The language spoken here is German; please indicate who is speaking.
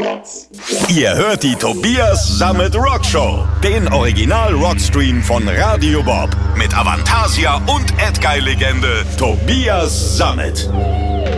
Speaker 1: Ihr hört die Tobias Sammet Rockshow, den Original-Rockstream von Radio Bob mit Avantasia und Edguy-Legende Tobias Sammet.